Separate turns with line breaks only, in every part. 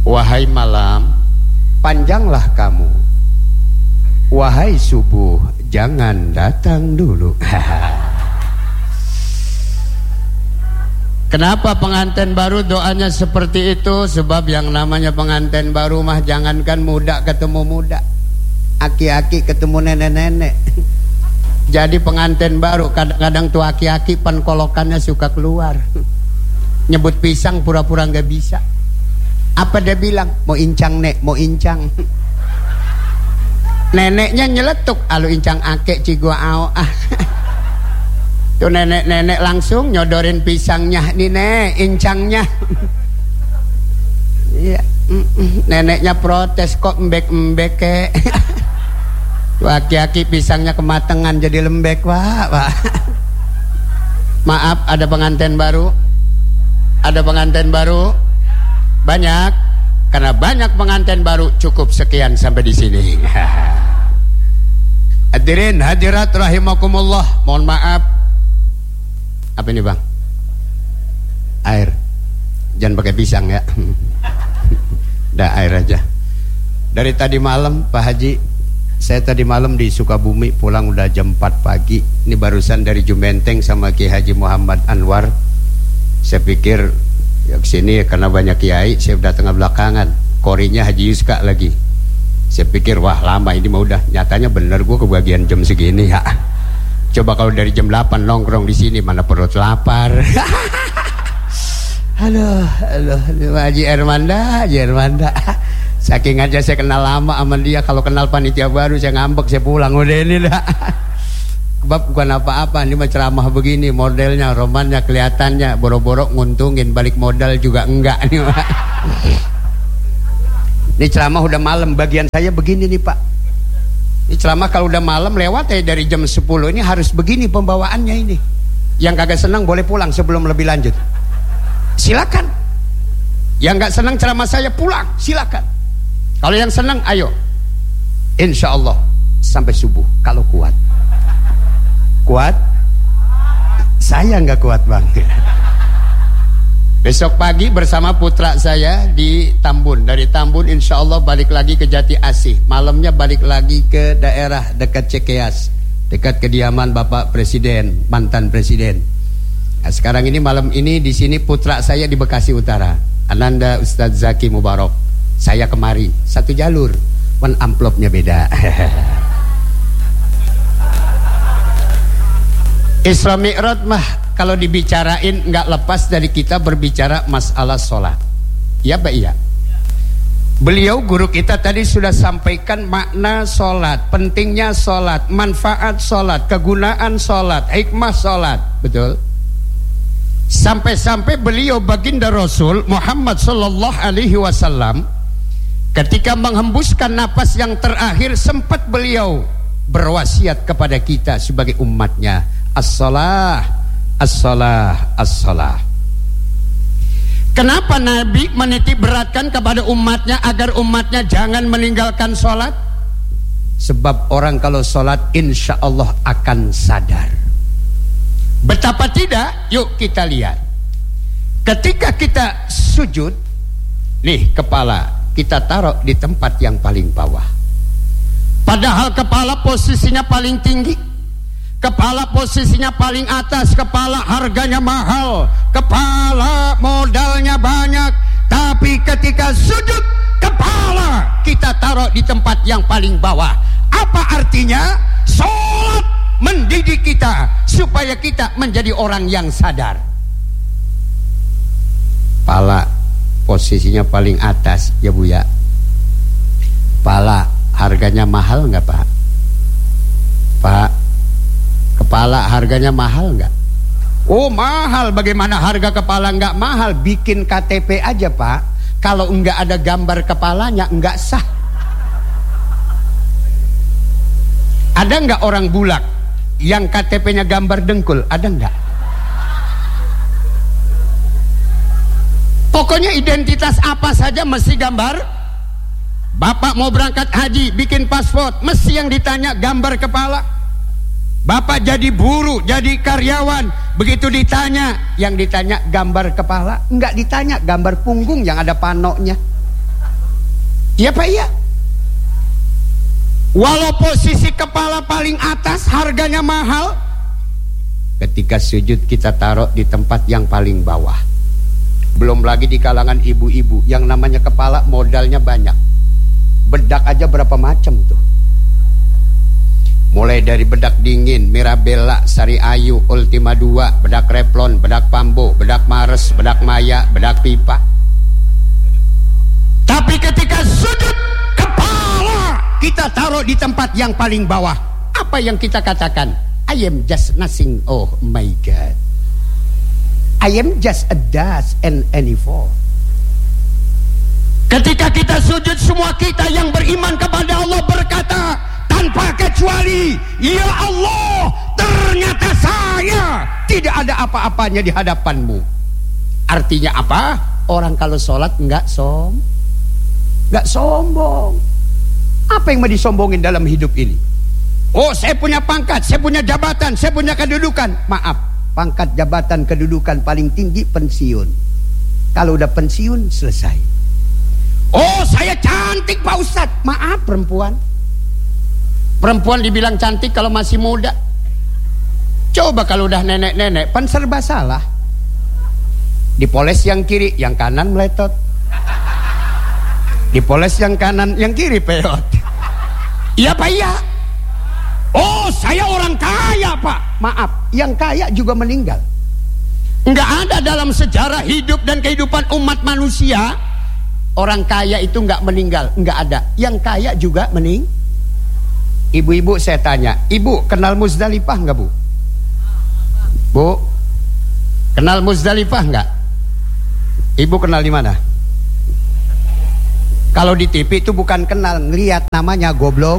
Wahai malam, panjanglah kamu. Wahai subuh, jangan datang dulu. Kenapa pengantin baru doanya seperti itu? Sebab yang namanya pengantin baru mah jangankan muda ketemu muda, aki-aki ketemu nenek-nenek. Jadi pengantin baru kadang-kadang tuh aki-aki pankolokannya suka keluar. Nyebut pisang pura-pura gak bisa. Apa dia bilang? Mau incang nek, mau incang. Neneknya nyeletuk, alu incang ake cigua ao. Tuh nenek-nenek langsung nyodorin pisangnya, nih nek, incangnya. Iya, neneknya protes, kok embek-embek kek. Aki-aki pisangnya kematangan jadi lembek, Pak. Maaf, ada pengantin baru. Ada pengantin baru. Banyak. Karena banyak pengantin baru, cukup sekian sampai di sini. Hadirin hadirat rahimakumullah, mohon maaf. Apa ini bang? Air. Jangan pakai pisang ya. Udah air aja. Dari tadi malam Pak Haji, saya tadi malam di Sukabumi, pulang udah jam 4 pagi. Ini barusan dari Jumenteng sama Ki Haji Muhammad Anwar. Saya pikir ya kesini karena banyak kiai, saya udah tengah belakangan. Korinya Haji Yuska lagi. Saya pikir wah lama ini mah udah. Nyatanya bener gue kebagian jam segini ya. Coba kalau dari jam 8 nongkrong di sini, mana perut lapar. Halo Haji Ermanda. Saking aja saya kenal lama sama dia, kalau kenal panitia baru saya ngambek, saya pulang udah ini dah. Sebab bukan apa-apa, ini mah ceramah begini, modelnya, romannya, kelihatannya, boro-boro nguntungin, balik modal juga enggak nih Pak. Ini ceramah udah malam, bagian saya begini nih Pak. Ini ceramah kalau udah malam lewat ya dari jam 10 ini harus begini pembawaannya ini. Yang kagak senang boleh pulang sebelum lebih lanjut. Silakan. Yang nggak senang ceramah saya pulang, silakan. Kalau yang senang ayo. Insya Allah sampai subuh kalau kuat. Kuat? Saya nggak kuat bang. Besok pagi bersama putra saya di Tambun. Dari Tambun insya Allah balik lagi ke Jati Asih. Malamnya balik lagi ke daerah dekat Cikeas, dekat kediaman Bapak Presiden, mantan Presiden. Nah, sekarang ini malam ini di sini putra saya di Bekasi Utara, Ananda Ustadz Zaki Mubarok. Saya kemari satu jalur, amplopnya beda. Isra Mi'raj mah kalau dibicarain nggak lepas dari kita berbicara masalah sholat. Ya Pak iya. Beliau guru kita tadi sudah sampaikan makna sholat, pentingnya sholat, manfaat sholat, kegunaan sholat, hikmah sholat. Betul. Sampai-sampai beliau baginda Rasul Muhammad Sallallahu Alaihi Wasallam ketika menghembuskan napas yang terakhir sempat beliau berwasiat kepada kita sebagai umatnya, as-salah, as-salah, as-salah. Kenapa Nabi menitik beratkan kepada umatnya agar umatnya jangan meninggalkan sholat? Sebab orang kalau sholat insya Allah akan sadar. Betapa tidak? Yuk kita lihat. Ketika kita sujud, nih kepala kita taruh di tempat yang paling bawah. Padahal kepala posisinya paling tinggi, kepala posisinya paling atas, kepala harganya mahal, kepala modalnya banyak. Tapi ketika sujud, kepala kita taruh di tempat yang paling bawah. Apa artinya? Sholat mendidik kita supaya kita menjadi orang yang sadar. Kepala posisinya paling atas ya Bu ya. Kepala harganya mahal nggak Pak? Pak, kepala harganya mahal nggak? Oh mahal. Bagaimana harga kepala nggak mahal? Bikin KTP aja Pak, kalau nggak ada gambar kepalanya nggak sah. Ada nggak orang Bulak yang KTP-nya gambar dengkul? Ada nggak? Pokoknya identitas apa saja mesti gambar. Bapak mau berangkat haji, bikin paspor, mesti yang ditanya gambar kepala. Bapak jadi buruh, jadi karyawan, begitu ditanya, yang ditanya gambar kepala, enggak ditanya gambar punggung yang ada panoknya. Iya Pak, iya. Walau posisi kepala paling atas, harganya mahal, ketika sujud kita taruh di tempat yang paling bawah. Belum lagi di kalangan ibu-ibu, yang namanya kepala modalnya banyak. Bedak aja berapa macam tuh. Mulai dari bedak dingin, Mirabella, Sari Ayu, Ultima 2, bedak Revlon, bedak Pambo, bedak Mares, bedak Maya, bedak Pipa. Tapi ketika sujud, kepala kita taruh di tempat yang paling bawah. Apa yang kita katakan? I am just nothing. Oh my God, I am just a dust and any fall. Ketika kita sujud, semua kita yang beriman kepada Allah berkata tanpa kecuali, ya Allah, ternyata saya tidak ada apa-apanya di hadapanmu. Artinya apa? Orang kalau sholat nggak sombong. Apa yang mau disombongin dalam hidup ini? Oh, saya punya pangkat, saya punya jabatan, saya punya kedudukan. Maaf, pangkat, jabatan, kedudukan paling tinggi pensiun. Kalau udah pensiun, selesai. Oh, saya cantik Pak Ustadz. Maaf, Perempuan dibilang cantik kalau masih muda. Coba kalau udah nenek-nenek, pan serba salah. Dipoles yang kiri, yang kanan meletot. Dipoles yang kanan, yang kiri peot. Iya Pak, iya. Oh, saya orang kaya Pak. Maaf, yang kaya juga meninggal. Enggak ada dalam sejarah hidup dan kehidupan umat manusia orang kaya itu enggak meninggal. Enggak ada. Yang kaya juga meninggal. Ibu-ibu saya tanya, ibu kenal Muzdalifah enggak Bu? Bu, kenal Muzdalifah enggak? Ibu kenal di mana? Kalau di TV itu bukan kenal, ngeliat namanya goblok.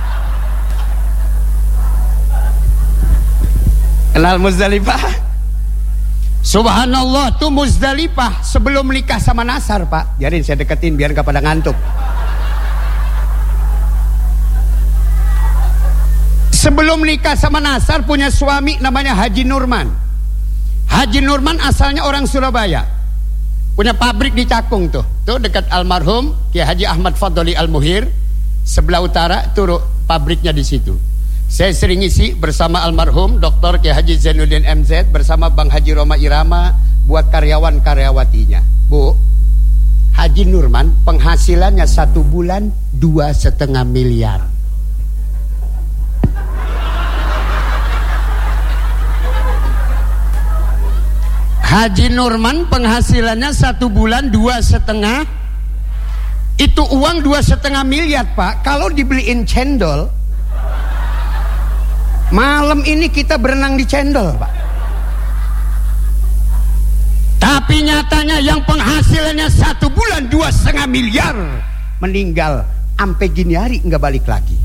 Kenal Muzdalifah? Subhanallah, tuh Muzdalifah sebelum nikah sama Nasar Pak. Biarin saya deketin biar gak pada ngantuk. Sebelum nikah sama Nasar punya suami namanya Haji Nurman. Haji Nurman asalnya orang Surabaya. Punya pabrik di Cakung tuh dekat almarhum Kiai Haji Ahmad Fadli Al-Muhir. Sebelah utara tuh pabriknya di situ. Saya sering isi bersama almarhum Dr. Kiai Haji Zainuddin MZ bersama Bang Haji Roma Irama buat karyawan-karyawatinya. Bu, Haji Nurman penghasilannya 1 bulan 2,5 miliar. Haji Nurman penghasilannya 1 bulan 2,5. Itu uang 2,5 miliar Pak. Kalau dibeliin cendol, malam ini kita berenang di cendol Pak. Tapi nyatanya yang penghasilannya 1 bulan 2,5 miliar meninggal sampai gini hari nggak balik lagi.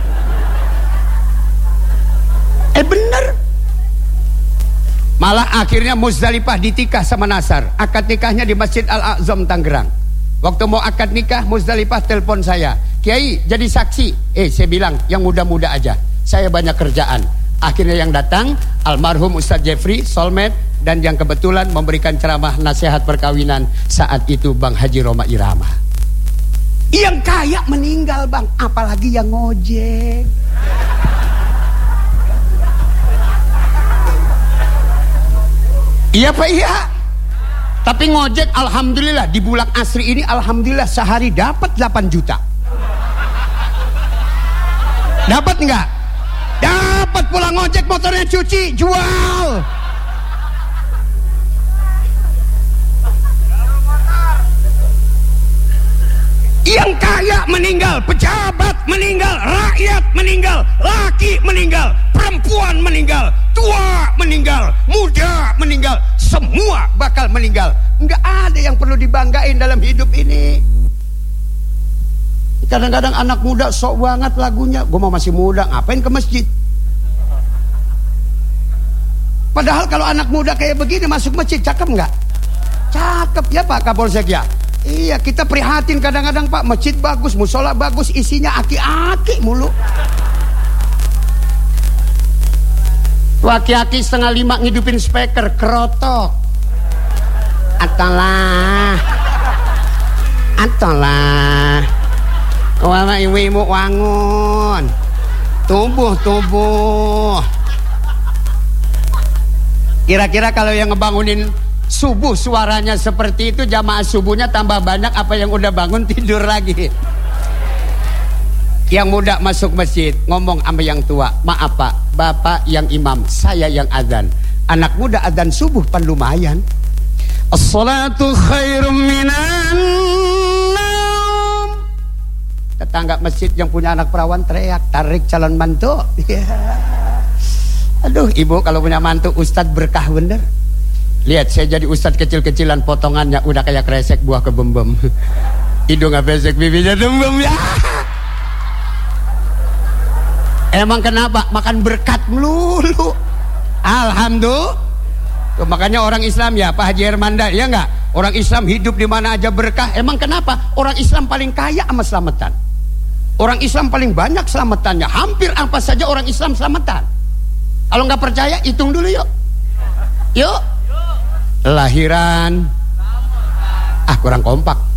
Bener. Malah akhirnya Muzdalifah ditikah sama Nasar. Akad nikahnya di Masjid Al-A'zam Tangerang. Waktu mau akad nikah, Muzdalifah telepon saya, Kiai jadi saksi. Saya bilang yang muda-muda aja, saya banyak kerjaan. Akhirnya yang datang almarhum Ustadz Jeffrey Solmed, dan yang kebetulan memberikan ceramah nasihat perkawinan saat itu Bang Haji Roma Irama. Yang kaya meninggal Bang, apalagi yang ngojek. Iya Pak, iya. Tapi ngojek alhamdulillah di bulan asri ini alhamdulillah sehari dapat 8 juta. Dapat enggak? Dapat, pulang ngojek, motornya cuci, jual. Yang kaya meninggal, pejabat meninggal, rakyat meninggal, laki meninggal, perempuan meninggal, tua meninggal, muda meninggal, semua bakal meninggal. Enggak ada yang perlu dibanggain dalam hidup ini. Kadang-kadang anak muda sok banget lagunya, gue mau masih muda ngapain ke masjid. Padahal kalau anak muda kayak begini masuk masjid, cakep nggak? Cakep ya Pak Kapolsek ya. Iya, kita prihatin kadang-kadang Pak, masjid bagus, musola bagus, isinya aki-aki mulu. Aki-aki 4:30 ngidupin speaker, kerotok. Atolah. Wala iwimu wangun. Tubuh. Kira-kira kalau yang ngebangunin subuh suaranya seperti itu, jamaah subuhnya tambah banyak apa yang udah bangun tidur lagi? Yang muda masuk masjid ngomong sama yang tua, maaf pak, bapak yang imam, saya yang azan. Anak muda azan subuh pan lumayan. As-salatu khairum minan naum. Tetangga masjid yang punya anak perawan teriak, tarik calon mantu. Aduh ibu kalau punya mantu ustad berkah bener. Lihat saya jadi ustad kecil-kecilan, potongannya udah kayak kresek buah kebembem. Hidungnya besek, bibinya dembem ya. Emang kenapa? Makan berkat melulu. Alhamdulillah. Tuh, makanya orang Islam ya Pak Haji Hermanda, ya enggak? Orang Islam hidup di mana aja berkah. Emang kenapa? Orang Islam paling kaya sama selamatan. Orang Islam paling banyak selamatannya. Hampir apa saja orang Islam selamatan. Kalau nggak percaya hitung dulu yuk. Yuk. Lahiran. Kurang kompak.